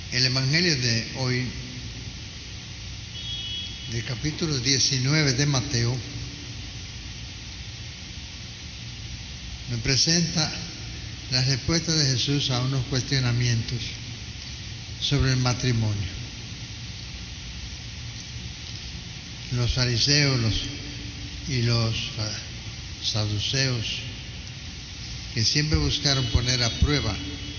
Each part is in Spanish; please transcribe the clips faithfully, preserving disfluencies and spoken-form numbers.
El Evangelio de hoy, del capítulo diecinueve de Mateo, me presenta la respuesta de Jesús a unos cuestionamientos sobre el matrimonio. Los fariseos los, y los saduceos, que siempre buscaron poner a prueba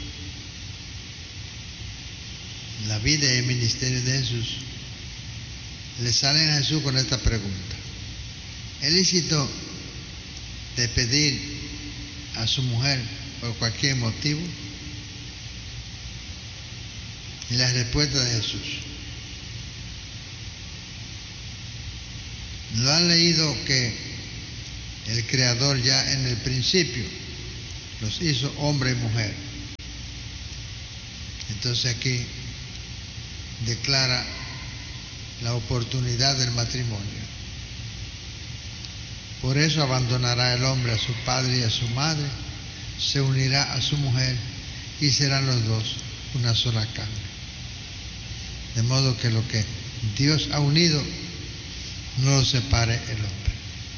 la vida y el ministerio de Jesús, le salen a Jesús con esta pregunta: ¿es lícito despedir a su mujer por cualquier motivo? Y la respuesta de Jesús: ¿no han leído que el Creador ya en el principio los hizo hombre y mujer? Entonces aquí declara la oportunidad del matrimonio. Por eso abandonará el hombre a su padre y a su madre, se unirá a su mujer y serán los dos una sola carne. De modo que lo que Dios ha unido, no lo separe el hombre.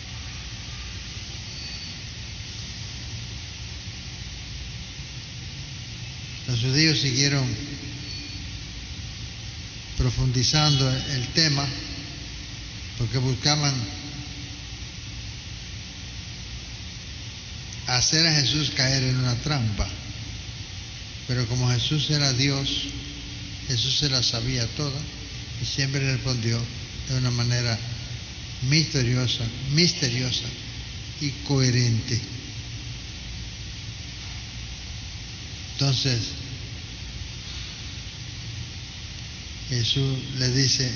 Los judíos siguieron profundizando el tema porque buscaban hacer a Jesús caer en una trampa, pero como Jesús era Dios, Jesús se la sabía toda y siempre respondió de una manera misteriosa, misteriosa y coherente. Entonces Jesús le dice: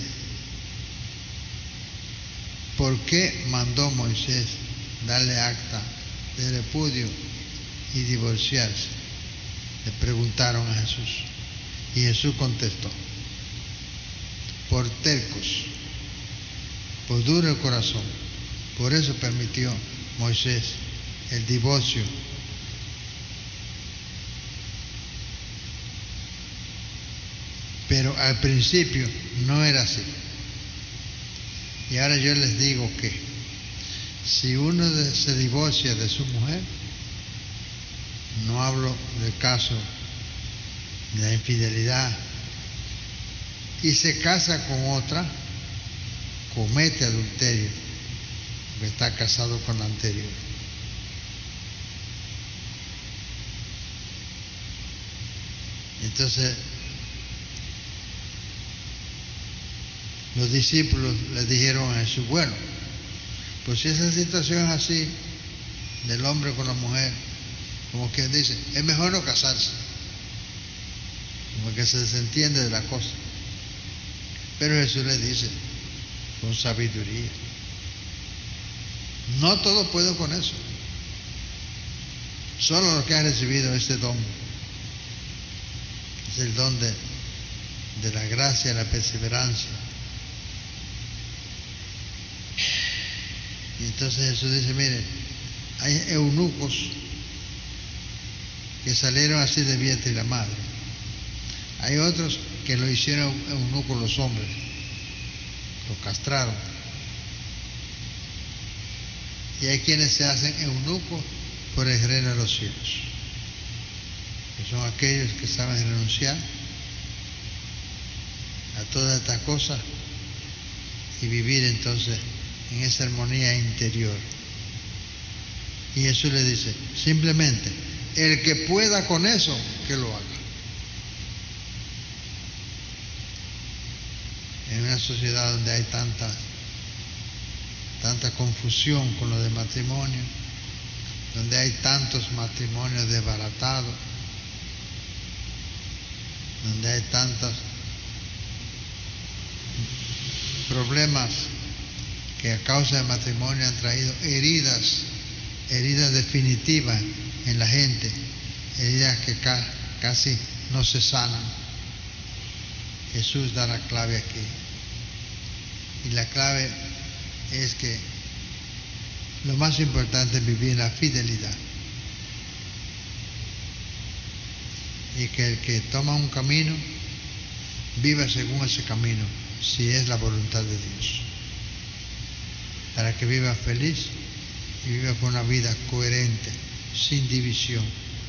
¿por qué mandó Moisés darle acta de repudio y divorciarse? Le preguntaron a Jesús. Y Jesús contestó: por tercos, por duro el corazón. Por eso permitió Moisés el divorcio. Pero al principio no era así. Y ahora yo les digo que si uno de, se divorcia de su mujer, no hablo del caso de la infidelidad, y se casa con otra, comete adulterio, porque está casado con la anterior. Entonces los discípulos le dijeron a Jesús: bueno, pues si esa situación es así, del hombre con la mujer, como quien dice, es mejor no casarse, como que se desentiende de la cosa. Pero Jesús le dice con sabiduría: no todos pueden con eso, solo los que han recibido este don, es el don de, de la gracia y la perseverancia. Y entonces Jesús dice: miren, hay eunucos que salieron así de vientre y la madre. Hay otros que lo hicieron eunucos los hombres, lo castraron. Y hay quienes se hacen eunucos por el reino de los cielos, que son aquellos que saben renunciar a todas estas cosas y vivir entonces en esa armonía interior. Y Jesús le dice: simplemente el que pueda con eso, que lo haga. En una sociedad donde hay tanta tanta confusión con lo de matrimonio, donde hay tantos matrimonios desbaratados, donde hay tantos problemas que a causa del matrimonio han traído heridas, heridas definitivas en la gente, heridas que ca casi no se sanan. Jesús da la clave aquí. Y la clave es que lo más importante es vivir la fidelidad. Y que el que toma un camino viva según ese camino, si es la voluntad de Dios, para que viva feliz y viva con una vida coherente, sin división.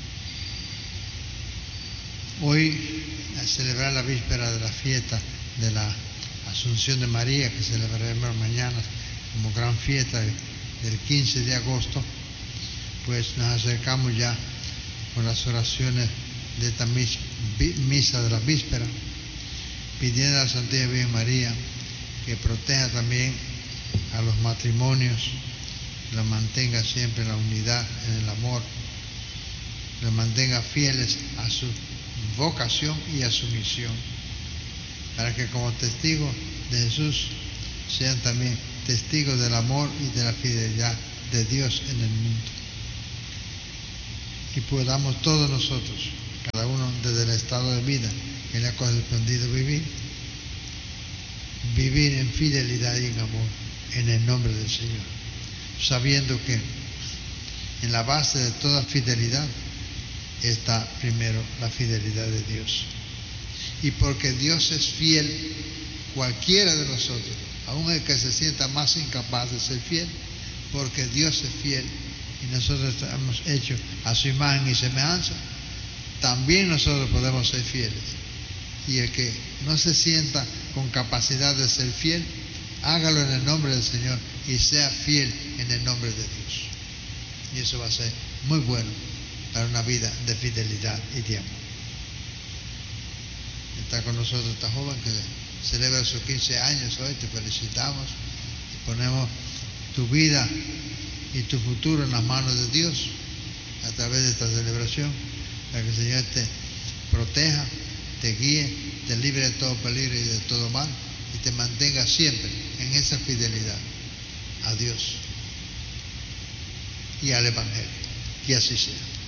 Hoy, a celebrar la víspera de la fiesta de la Asunción de María, que celebraremos mañana como gran fiesta del quince de agosto, pues nos acercamos ya con las oraciones de esta misa de la víspera, pidiendo a la Santísima Virgen María que proteja también a los matrimonios, los mantenga siempre en la unidad, en el amor, los mantenga fieles a su vocación y a su misión, para que como testigos de Jesús sean también testigos del amor y de la fidelidad de Dios en el mundo. Y podamos todos nosotros, cada uno desde el estado de vida que le ha correspondido vivir, vivir en fidelidad y en amor, en el nombre del Señor, sabiendo que en la base de toda fidelidad está primero la fidelidad de Dios. Y porque Dios es fiel, cualquiera de nosotros, aun el que se sienta más incapaz de ser fiel, porque Dios es fiel y nosotros hemos hecho a su imagen y semejanza, también nosotros podemos ser fieles. Y el que no se sienta con capacidad de ser fiel, hágalo en el nombre del Señor y sea fiel en el nombre de Dios. Y eso va a ser muy bueno para una vida de fidelidad y de amor. Está con nosotros esta joven que celebra sus quince años hoy, te felicitamos y ponemos tu vida y tu futuro en las manos de Dios a través de esta celebración, para que el Señor te proteja, te guíe, te libre de todo peligro y de todo mal y te mantenga siempre en esa fidelidad a Dios y al Evangelio. Y así sea.